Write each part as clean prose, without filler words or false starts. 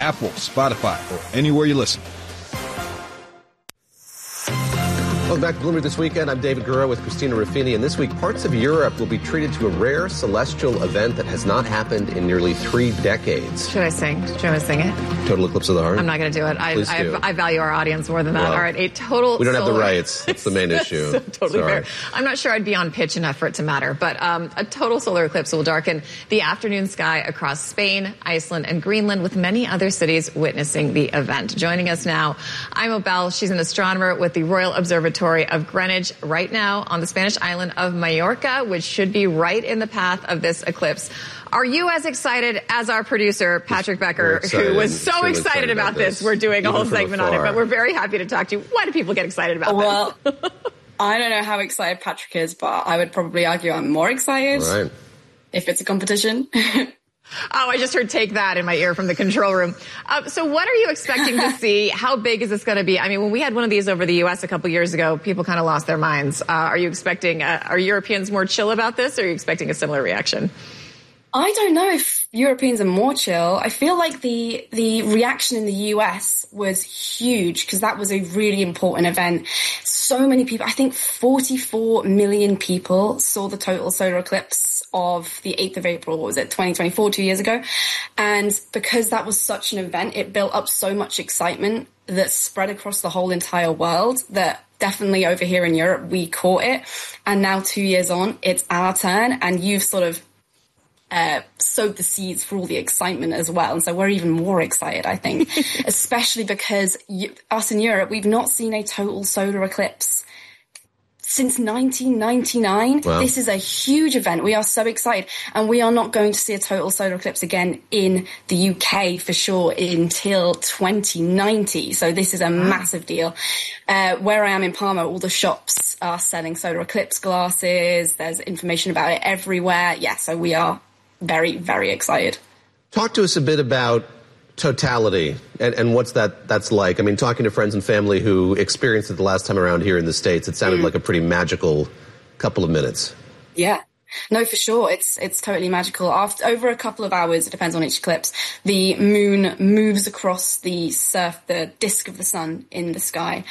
Apple, Spotify, or anywhere you listen. Welcome back to Bloomberg This Weekend. I'm David Gura with Christina Ruffini, and this week parts of Europe will be treated to a rare celestial event that has not happened in nearly 3 decades. Should I sing? Should I sing it? Total eclipse of the heart? I'm not going to do it. I value our audience more than that. Well, all right, a total we don't have the solar... rights. That's the main issue. Totally fair. I'm not sure I'd be on pitch enough for it to matter, but a total solar eclipse will darken the afternoon sky across Spain, Iceland, and Greenland, with many other cities witnessing the event. Joining us now, Imo Bell. She's an astronomer with the Royal Observatory of Greenwich, right now on the Spanish island of Mallorca, which should be right in the path of this eclipse. Are you as excited as our producer, Patrick Becker, who was so excited about this? We're doing a whole segment on it, but we're very happy to talk to you. Why do people get excited about this? Well, I don't know how excited Patrick is, but I would probably argue I'm more excited if it's a competition. Oh, I just heard "take that" in my ear from the control room. So what are you expecting to see? How big is this going to be? I mean, when we had one of these over the U.S. a couple years ago, people kind of lost their minds. Are you expecting, are Europeans more chill about this, or are you expecting a similar reaction? I don't know if Europeans are more chill. I feel like the reaction in the US was huge because that was a really important event. So many people, I think 44 million people saw the total solar eclipse of the 8th of April, what was it, 2024, 2 years ago. And because that was such an event, it built up so much excitement that spread across the whole entire world that definitely over here in Europe, we caught it. And now 2 years on, it's our turn, and you've sort of sowed the seeds for all the excitement as well. And so we're even more excited, I think, especially because us in Europe, we've not seen a total solar eclipse since 1999. Wow. This is a huge event. We are so excited. And we are not going to see a total solar eclipse again in the UK for sure until 2090. So this is a massive deal. Where I am in Parma, all the shops are selling solar eclipse glasses. There's information about it everywhere. Yeah, so we are very, very excited. Talk to us a bit about totality and what's that's like. I mean, talking to friends and family who experienced it the last time around here in the States, it sounded like a pretty magical couple of minutes. Yeah. No, for sure. It's totally magical. Over a couple of hours, it depends on each eclipse, the moon moves across the disk of the sun in the sky,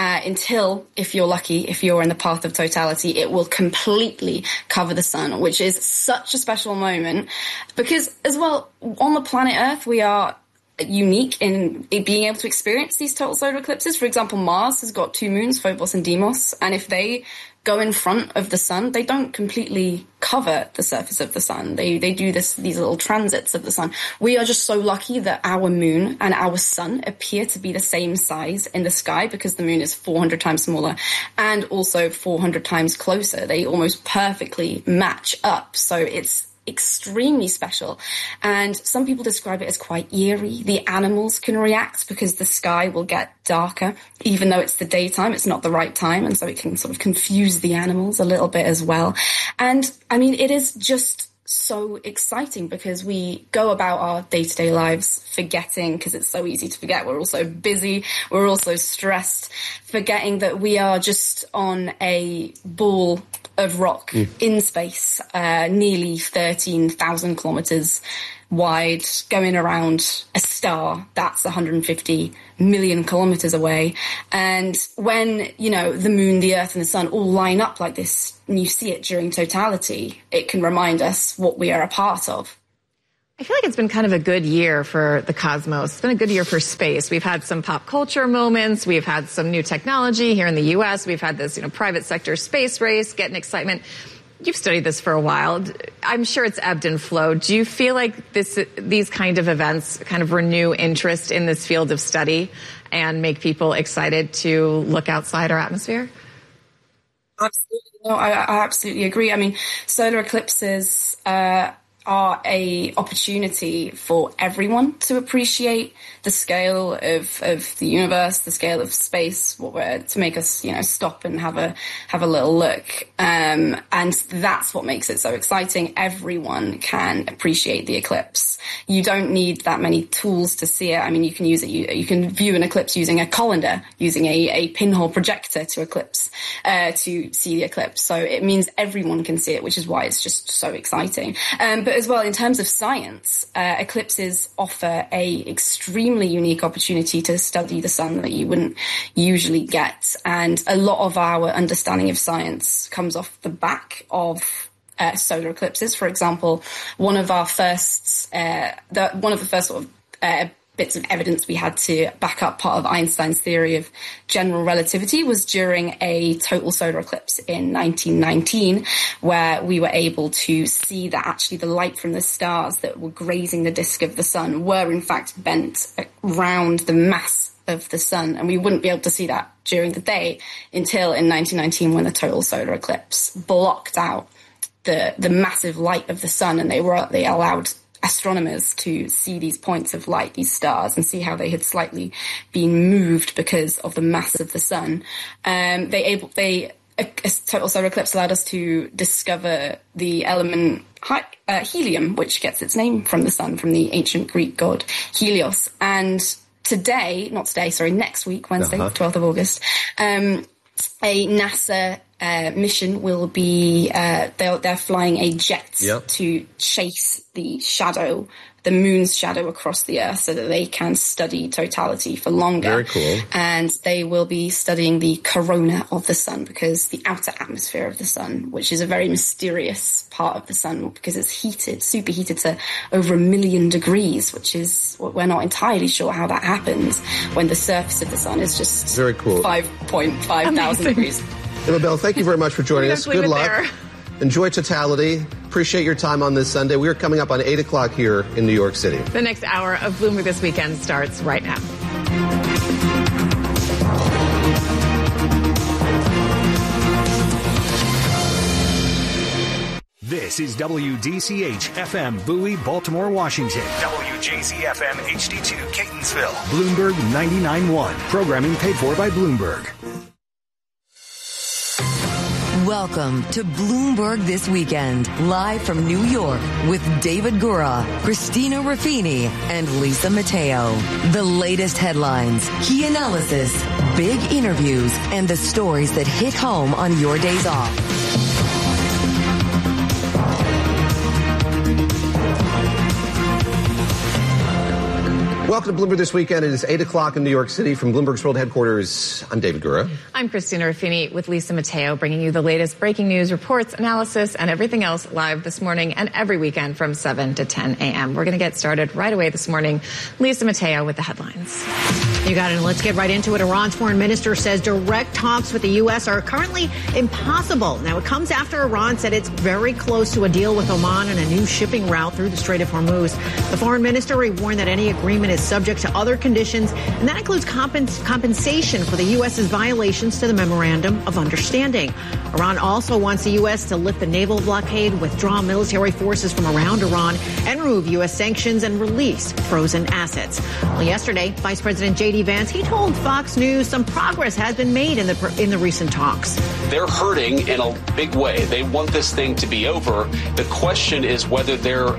until, if you're lucky, if you're in the path of totality, it will completely cover the sun, which is such a special moment because, as well, on the planet Earth, we are unique in being able to experience these total solar eclipses. For example, Mars has got 2 moons, Phobos and Deimos, and if they go in front of the sun, they don't completely cover the surface of the sun. They do these little transits of the sun. We are just so lucky that our moon and our sun appear to be the same size in the sky because the moon is 400 times smaller and also 400 times closer. They almost perfectly match up. So it's extremely special. And some people describe it as quite eerie. The animals can react because the sky will get darker, even though it's the daytime, it's not the right time. And so it can sort of confuse the animals a little bit as well. And I mean, it is just so exciting because we go about our day-to-day lives forgetting, because it's so easy to forget. We're all so busy. We're all so stressed, forgetting that we are just on a ball of rock in space, nearly 13,000 kilometers wide, going around a star that's 150 million kilometers away. And when, you know, the moon, the earth and the sun all line up like this, and you see it during totality, it can remind us what we are a part of. I feel like it's been kind of a good year for the cosmos. It's been a good year for space. We've had some pop culture moments. We've had some new technology here in the U.S. We've had this, private sector space race, getting excitement. You've studied this for a while. I'm sure it's ebbed and flowed. Do you feel like these kind of events kind of renew interest in this field of study and make people excited to look outside our atmosphere? Absolutely. No, I absolutely agree. I mean, solar eclipses are a opportunity for everyone to appreciate the scale of the universe, the scale of space, to make us, stop and have a little look. And that's what makes it so exciting. Everyone can appreciate the eclipse. You don't need that many tools to see it. I mean, you can use it. You can view an eclipse using a colander, using a pinhole projector to see the eclipse. So it means everyone can see it, which is why it's just so exciting. But But as well, in terms of science, eclipses offer a extremely unique opportunity to study the sun that you wouldn't usually get. And a lot of our understanding of science comes off the back of solar eclipses. For example, one of the first sort of bits of evidence we had to back up part of Einstein's theory of general relativity was during a total solar eclipse in 1919, where we were able to see that actually the light from the stars that were grazing the disk of the sun were in fact bent around the mass of the sun, and we wouldn't be able to see that during the day until in 1919 when the total solar eclipse blocked out the massive light of the sun, and they allowed astronomers to see these points of light, these stars, and see how they had slightly been moved because of the mass of the sun. A total solar eclipse allowed us to discover the element helium, which gets its name from the sun, from the ancient Greek god Helios. And next week, Wednesday, 12th of August, a NASA mission will be, they're flying a jet to chase the moon's shadow across the Earth so that they can study totality for longer. Very cool. And they will be studying the corona of the sun, because the outer atmosphere of the sun, which is a very mysterious part of the sun because it's superheated to over 1 million degrees, which is, we're not entirely sure how that happens when the surface of the sun is just very cool. 5.5 thousand degrees. Emma Bell, thank you very much for joining us. Good luck. There. Enjoy totality. Appreciate your time on this Sunday. We are coming up on 8 o'clock here in New York City. The next hour of Bloomberg This Weekend starts right now. This is WDCH FM Bowie, Baltimore, Washington. WJZ FM HD2 Catonsville. Bloomberg 99.1. Programming paid for by Bloomberg. Welcome to Bloomberg This Weekend, live from New York with David Gura, Christina Ruffini, and Lisa Mateo. The latest headlines, key analysis, big interviews, and the stories that hit home on your days off. Welcome to Bloomberg This Weekend. It is 8 o'clock in New York City from Bloomberg's World Headquarters. I'm David Gura. I'm Christina Ruffini with Lisa Mateo, bringing you the latest breaking news, reports, analysis, and everything else live this morning and every weekend from 7 to 10 a.m. We're going to get started right away this morning. Lisa Mateo with the headlines. You got it. And let's get right into it. Iran's foreign minister says direct talks with the U.S. are currently impossible. Now, it comes after Iran said it's very close to a deal with Oman and a new shipping route through the Strait of Hormuz. The foreign minister warned that any agreement is subject to other conditions, and that includes compensation for the U.S.'s violations to the Memorandum of Understanding. Iran also wants the U.S. to lift the naval blockade, withdraw military forces from around Iran, and remove U.S. sanctions and release frozen assets. Well, yesterday, Vice President J.D. Vance, he told Fox News some progress has been made in the recent talks. They're hurting in a big way. They want this thing to be over. The question is whether their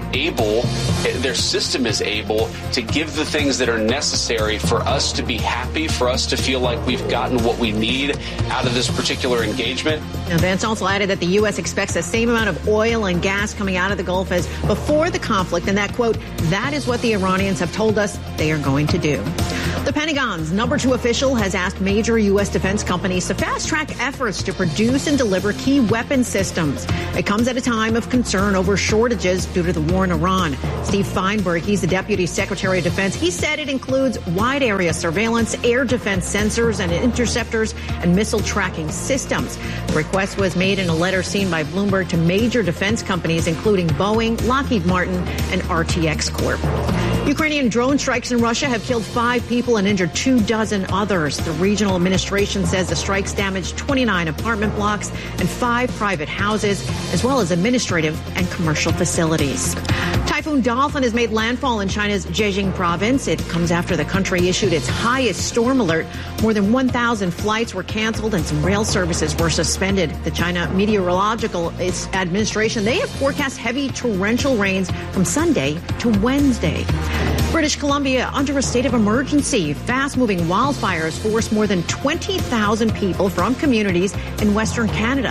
system is able to give the things that are necessary for us to be happy, for us to feel like we've gotten what we need out of this particular engagement. Now, Vance also added that the U.S. expects the same amount of oil and gas coming out of the Gulf as before the conflict, and that, quote, that is what the Iranians have told us they are going to do. The Pentagon's number 2 official has asked major U.S. defense companies to fast-track efforts to produce and deliver key weapon systems. It comes at a time of concern over shortages due to the war in Iran. Steve Feinberg, he's the Deputy Secretary of Defense. He said it includes wide-area surveillance, air defense sensors and interceptors, and missile tracking systems. The request was made in a letter seen by Bloomberg to major defense companies, including Boeing, Lockheed Martin, and RTX Corp. Ukrainian drone strikes in Russia have killed 5 people and injured 24 others. The regional administration says the strikes damaged 29 apartment blocks and 5 private houses, as well as administrative and commercial facilities. Typhoon Dolphin has made landfall in China's Zhejiang province. It comes after the country issued its highest storm alert. More than 1,000 flights were canceled and some rail services were suspended. The China Meteorological Administration, they have forecast heavy torrential rains from Sunday to Wednesday. British Columbia under a state of emergency. Fast-moving wildfires forced more than 20,000 people from communities in Western Canada.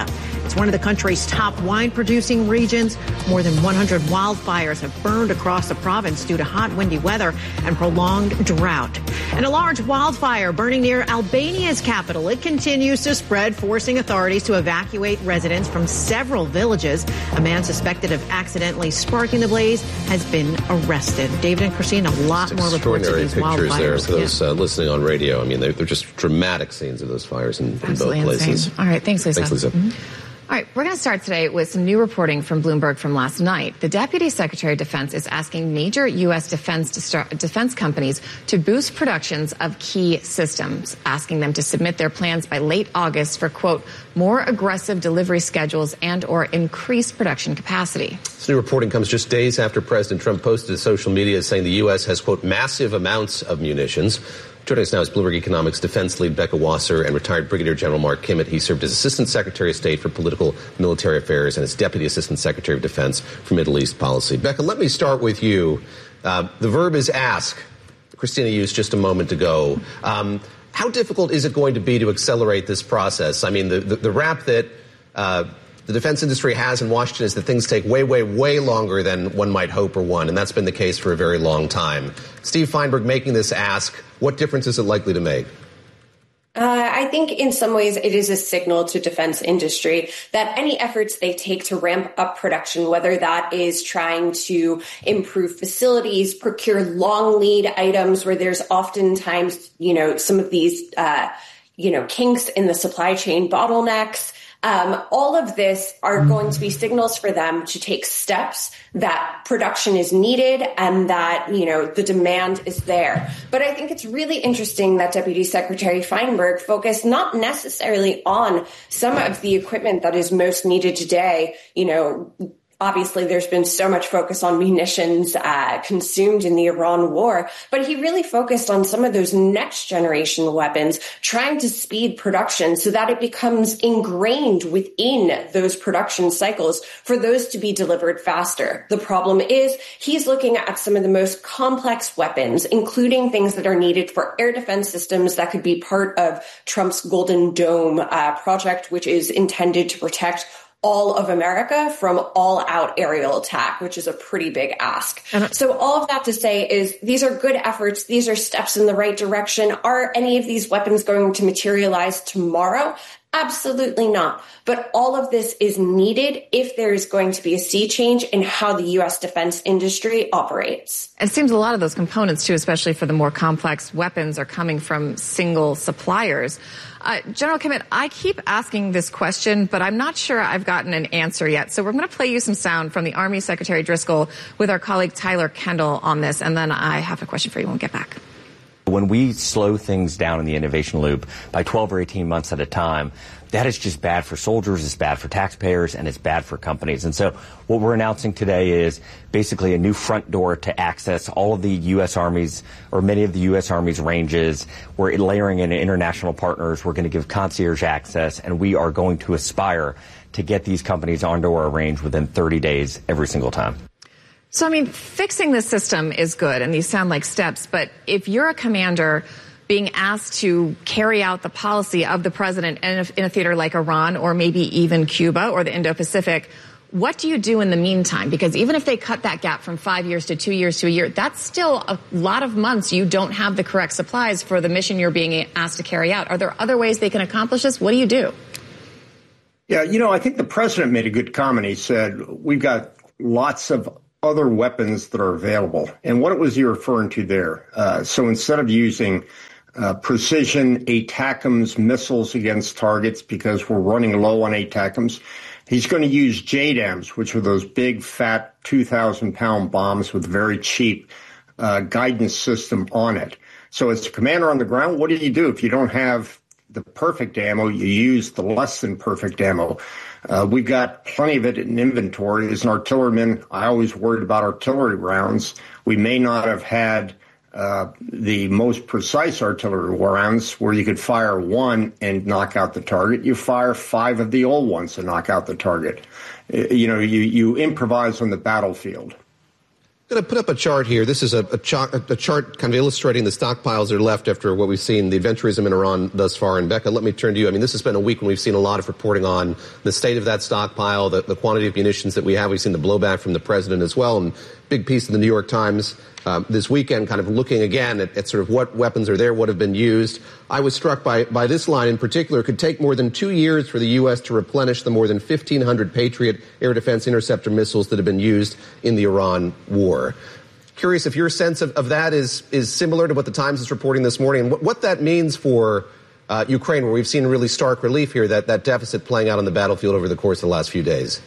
It's one of the country's top wine-producing regions. More than 100 wildfires have burned across the province due to hot, windy weather and prolonged drought. And a large wildfire burning near Albania's capital. It continues to spread, forcing authorities to evacuate residents from several villages. A man suspected of accidentally sparking the blaze has been arrested. David and Christine, a lot more reports of these wildfires. There for those listening on radio. I mean, they're just dramatic scenes of those fires in both places. Insane. All right, thanks, Lisa. Thanks, Lisa. Mm-hmm. All right, we're going to start today with some new reporting from Bloomberg from last night. The Deputy Secretary of Defense is asking major U.S. defense companies to boost productions of key systems, asking them to submit their plans by late August for, quote, more aggressive delivery schedules and or increased production capacity. This new reporting comes just days after President Trump posted to social media saying the U.S. has, quote, massive amounts of munitions. Joining us now is Bloomberg Economics defense lead Becca Wasser and retired Brigadier General Mark Kimmett. He served as Assistant Secretary of State for Political Military Affairs and as Deputy Assistant Secretary of Defense for Middle East Policy. Becca, let me start with you. The verb is ask. Christina used just a moment ago. How difficult is it going to be to accelerate this process? I mean, the rap that the defense industry has in Washington is that things take way, way, way longer than one might hope or want, and that's been the case for a very long time. Steve Feinberg making this ask, what difference is it likely to make? I think in some ways it is a signal to defense industry that any efforts they take to ramp up production, whether that is trying to improve facilities, procure long lead items where there's oftentimes, some of these, kinks in the supply chain, bottlenecks, all of this are going to be signals for them to take steps that production is needed and that, the demand is there. But I think it's really interesting that Deputy Secretary Feinberg focused not necessarily on some of the equipment that is most needed today. Obviously, there's been so much focus on munitions consumed in the Iran war, but he really focused on some of those next generation weapons, trying to speed production so that it becomes ingrained within those production cycles for those to be delivered faster. The problem is he's looking at some of the most complex weapons, including things that are needed for air defense systems that could be part of Trump's Golden Dome project, which is intended to protect all of America from all-out aerial attack, which is a pretty big ask. So all of that to say is these are good efforts. These are steps in the right direction. Are any of these weapons going to materialize tomorrow? Absolutely not. But all of this is needed if there is going to be a sea change in how the U.S. defense industry operates. It seems a lot of those components, too, especially for the more complex weapons, are coming from single suppliers. General Kimmett, I keep asking this question, but I'm not sure I've gotten an answer yet. So we're going to play you some sound from the Army Secretary Driscoll with our colleague Tyler Kendall on this, and then I have a question for you when we get back. When we slow things down in the innovation loop by 12 or 18 months at a time, that is just bad for soldiers, it's bad for taxpayers, and it's bad for companies. And so what we're announcing today is basically a new front door to access all of the U.S. Army's, or many of the U.S. Army's ranges. We're layering in international partners. We're going to give concierge access, and we are going to aspire to get these companies onto our range within 30 days every single time. So, I mean, fixing the system is good, and these sound like steps, but if you're a commander being asked to carry out the policy of the president in a theater like Iran or maybe even Cuba or the Indo-Pacific, what do you do in the meantime? Because even if they cut that gap from 5 years to 2 years to a year, that's still a lot of months you don't have the correct supplies for the mission you're being asked to carry out. Are there other ways they can accomplish this? What do you do? Yeah, I think the president made a good comment. He said, we've got lots of other weapons that are available. And what was he referring to there? So instead of using precision ATACMS missiles against targets because we're running low on ATACMS, he's going to use JDAMs, which are those big, fat, 2,000-pound bombs with very cheap guidance system on it. So as a commander on the ground, what do you do if you don't have the perfect ammo? You use the less than perfect ammo. We've got plenty of it in inventory. As an artilleryman, I always worried about artillery rounds. We may not have had the most precise artillery rounds where you could fire one and knock out the target. You fire 5 of the old ones and knock out the target. You improvise on the battlefield. I'm going to put up a chart here. This is a chart kind of illustrating the stockpiles that are left after what we've seen, the adventurism in Iran thus far. And Becca, let me turn to you. I mean, this has been a week when we've seen a lot of reporting on the state of that stockpile, the quantity of munitions that we have. We've seen the blowback from the president as well. And big piece of the New York Times this weekend kind of looking again at sort of what weapons are there, what have been used. I was struck by this line in particular. It could take more than 2 years for the U.S. to replenish the more than 1,500 Patriot air defense interceptor missiles that have been used in the Iran war. Curious if your sense of that is similar to what the Times is reporting this morning, and what that means for Ukraine, where we've seen really stark relief here, that deficit playing out on the battlefield over the course of the last few days.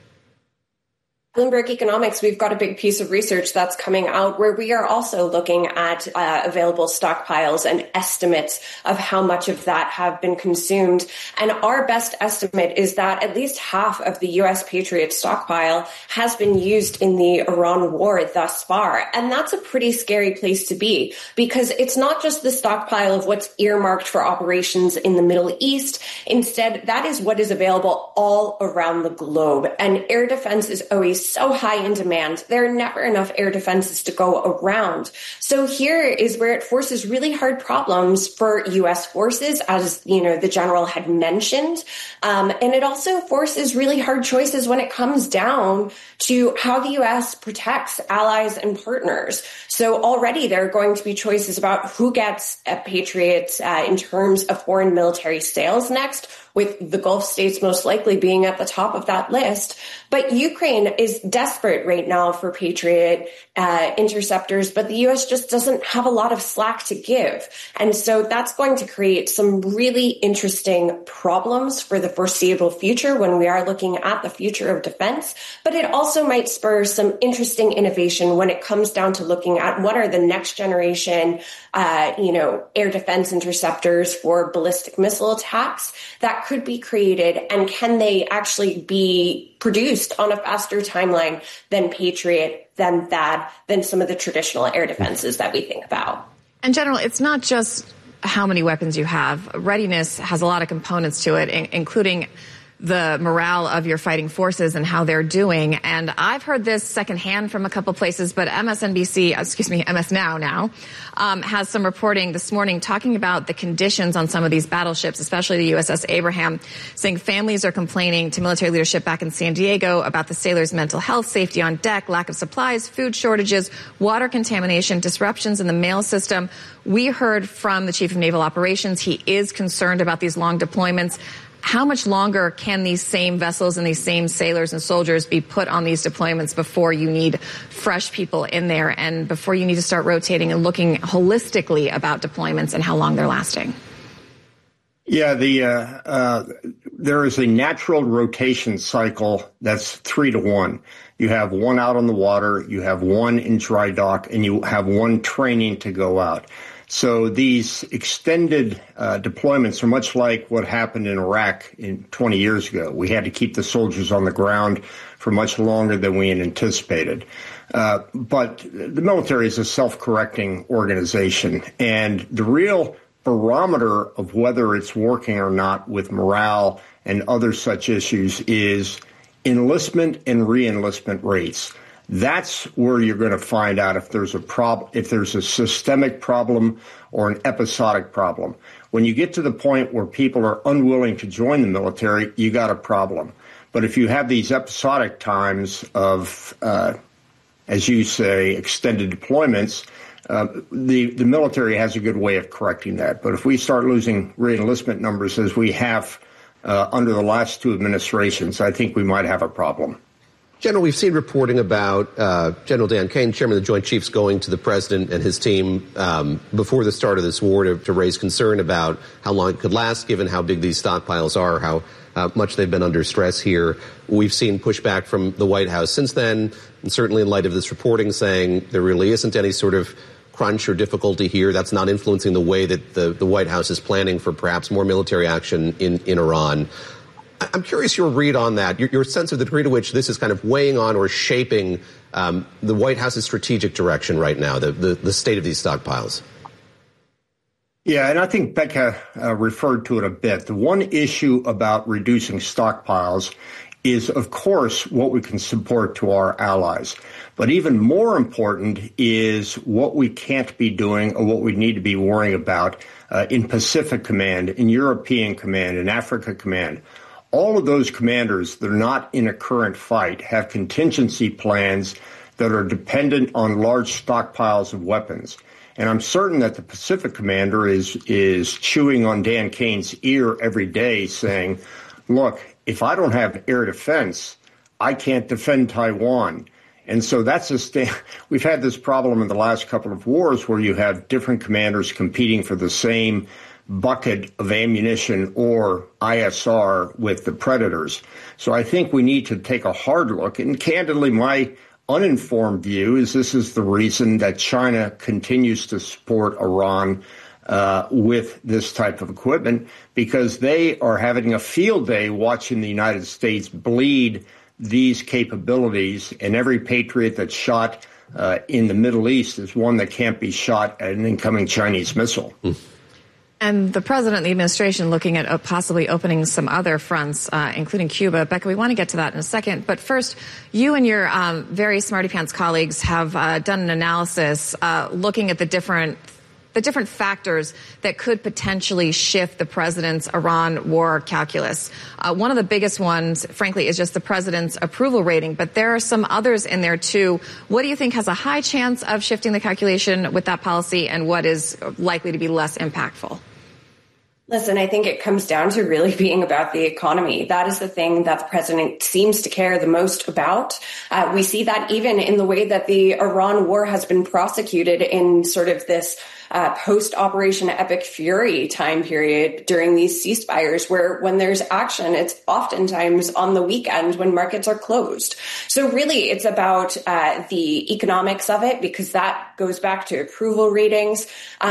Bloomberg Economics, we've got a big piece of research that's coming out where we are also looking at available stockpiles and estimates of how much of that have been consumed. And our best estimate is that at least half of the U.S. Patriot stockpile has been used in the Iran war thus far. And that's a pretty scary place to be, because it's not just the stockpile of what's earmarked for operations in the Middle East. Instead, that is what is available all around the globe. And air defense is always so high in demand. There are never enough air defenses to go around. So here is where it forces really hard problems for U.S. forces, as the general had mentioned. And it also forces really hard choices when it comes down to how the U.S. protects allies and partners. So already there are going to be choices about who gets a Patriot in terms of foreign military sales next, with the Gulf states most likely being at the top of that list. But Ukraine is desperate right now for Patriot interceptors, but the U.S. just doesn't have a lot of slack to give. And so that's going to create some really interesting problems for the foreseeable future when we are looking at the future of defense. But it also might spur some interesting innovation when it comes down to looking at what are the next generation, air defense interceptors for ballistic missile attacks that could be created, and can they actually be produced on a faster timeline than Patriot, than THAAD, than some of the traditional air defenses that we think about. And General, it's not just how many weapons you have. Readiness has a lot of components to it, including the morale of your fighting forces and how they're doing. And I've heard this secondhand from a couple places, but MS Now has some reporting this morning talking about the conditions on some of these battleships, especially the USS Abraham, saying families are complaining to military leadership back in San Diego about the sailors' mental health, safety on deck, lack of supplies, food shortages, water contamination, disruptions in the mail system. We heard from the Chief of Naval Operations. He is concerned about these long deployments. How much longer can these same vessels and these same sailors and soldiers be put on these deployments before you need fresh people in there and before you need to start rotating and looking holistically about deployments and how long they're lasting? Yeah, there is a natural rotation cycle that's 3 to 1. You have one out on the water, you have one in dry dock, and you have one training to go out. So these extended deployments are much like what happened in Iraq 20 years ago. We had to keep the soldiers on the ground for much longer than we had anticipated. But the military is a self-correcting organization, and the real barometer of whether it's working or not with morale and other such issues is enlistment and re-enlistment rates. That's where you're going to find out if there's a systemic problem or an episodic problem. When you get to the point where people are unwilling to join the military, you got a problem. But if you have these episodic times of, as you say, extended deployments, the military has a good way of correcting that. But if we start losing re-enlistment numbers as we have under the last two administrations, I think we might have a problem. General, we've seen reporting about General Dan Kane, chairman of the Joint Chiefs, going to the president and his team before the start of this war to raise concern about how long it could last, given how big these stockpiles are, how much they've been under stress here. We've seen pushback from the White House since then, and certainly in light of this reporting saying there really isn't any sort of crunch or difficulty here. That's not influencing the way that the White House is planning for perhaps more military action in Iran. I'm curious your read on that, your sense of the degree to which this is kind of weighing on or shaping the White House's strategic direction right now, the state of these stockpiles. Yeah, and I think Becca referred to it a bit. The one issue about reducing stockpiles is, of course, what we can support to our allies. But even more important is what we can't be doing or what we need to be worrying about in Pacific Command, in European Command, in Africa Command. All of those commanders that are not in a current fight have contingency plans that are dependent on large stockpiles of weapons. And I'm certain that the Pacific Commander is chewing on Dan Kane's ear every day saying, look, if I don't have air defense, I can't defend Taiwan. And so that's we've had this problem in the last couple of wars where you have different commanders competing for the same bucket of ammunition or ISR with the predators. So I think we need to take a hard look. And candidly, my uninformed view is this is the reason that China continues to support Iran with this type of equipment, because they are having a field day watching the United States bleed these capabilities, and every Patriot that's shot in the Middle East is one that can't be shot at an incoming Chinese missile. And the president and the administration looking at possibly opening some other fronts, including Cuba. Becca, we want to get to that in a second. But first, you and your very smarty pants colleagues have done an analysis looking at the different factors that could potentially shift the president's Iran war calculus. One of the biggest ones, frankly, is just the president's approval rating, but there are some others in there too. What do you think has a high chance of shifting the calculation with that policy, and what is likely to be less impactful? Listen, I think it comes down to really being about the economy. That is the thing that the president seems to care the most about. We see that even in the way that the Iran war has been prosecuted in sort of this post-Operation Epic Fury time period during these ceasefires, where when there's action, it's oftentimes on the weekend when markets are closed. So really, it's about the economics of it, because that goes back to approval ratings.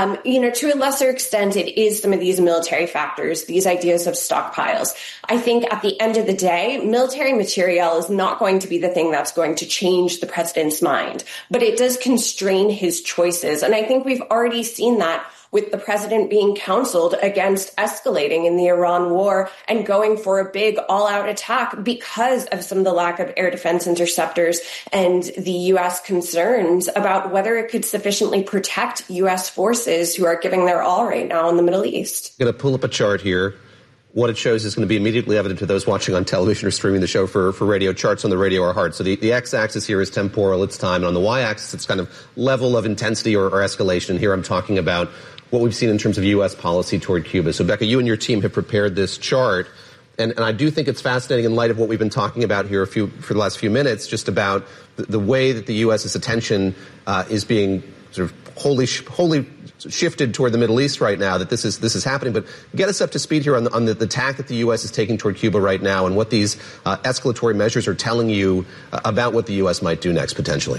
To a lesser extent, it is some of these military factors, these ideas of stockpiles. I think at the end of the day, military material is not going to be the thing that's going to change the president's mind, but it does constrain his choices. And I think we've already seen that with the president being counseled against escalating in the Iran war and going for a big all-out attack because of some of the lack of air defense interceptors and the U.S. concerns about whether it could sufficiently protect U.S. forces who are giving their all right now in the Middle East. I'm going to pull up a chart here. What it shows is going to be immediately evident to those watching on television or streaming the show for radio. Charts on the radio are hard. So the x-axis here is temporal, it's time. And on the y-axis, it's kind of level of intensity or escalation. And here I'm talking about what we've seen in terms of U.S. policy toward Cuba. So, Becca, you and your team have prepared this chart. And I do think it's fascinating in light of what we've been talking about here for the last few minutes, just about the way that the U.S.'s attention is being sort of wholly shifted toward the Middle East right now, that this is happening. But get us up to speed here on the tack that the U.S. is taking toward Cuba right now and what these escalatory measures are telling you about what the U.S. might do next, potentially.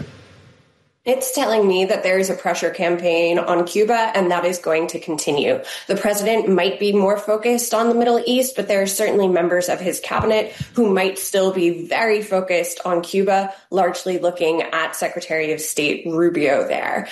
It's telling me that there is a pressure campaign on Cuba, and that is going to continue. The president might be more focused on the Middle East, but there are certainly members of his cabinet who might still be very focused on Cuba, largely looking at Secretary of State Rubio there.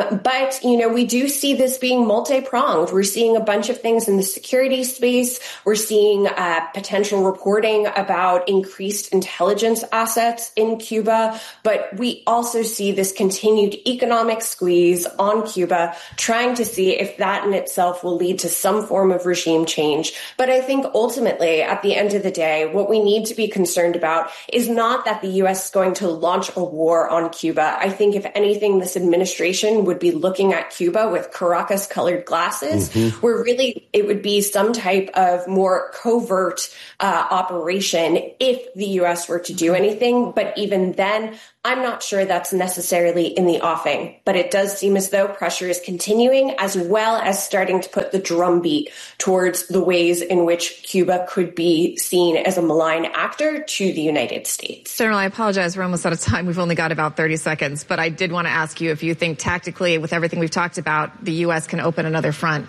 But we do see this being multi-pronged. We're seeing a bunch of things in the security space. We're seeing potential reporting about increased intelligence assets in Cuba, but we also see this continued economic squeeze on Cuba, trying to see if that in itself will lead to some form of regime change. But I think ultimately, at the end of the day, what we need to be concerned about is not that the U.S. is going to launch a war on Cuba. I think, if anything, this administration would be looking at Cuba with Caracas-colored glasses, where really it would be some type of more covert operation if the U.S. were to do anything. But even then, I'm not sure that's necessarily in the offing, but it does seem as though pressure is continuing, as well as starting to put the drumbeat towards the ways in which Cuba could be seen as a malign actor to the United States. General, I apologize. We're almost out of time. We've only got about 30 seconds, but I did want to ask you if you think tactically, with everything we've talked about, the U.S. can open another front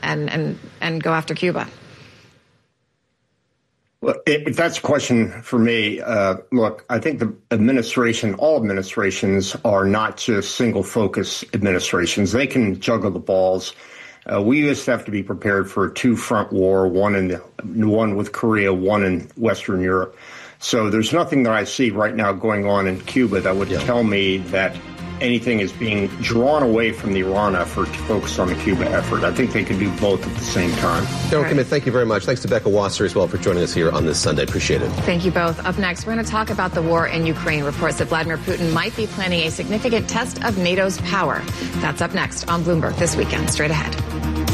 and go after Cuba. Well, if that's a question for me, look, I think the administration, all administrations are not just single-focus administrations. They can juggle the balls. We used to have to be prepared for a two-front war, one with Korea, one in Western Europe. So there's nothing that I see right now going on in Cuba that would tell me that anything is being drawn away from the Iran effort to focus on the Cuba effort. I think they can do both at the same time. General Kimmitt, thank you very much. Thanks to Becca Wasser as well for joining us here on this Sunday. Appreciate it. Thank you both. Up next, we're going to talk about the war in Ukraine. Reports that Vladimir Putin might be planning a significant test of NATO's power. That's up next on Bloomberg This Weekend. Straight ahead.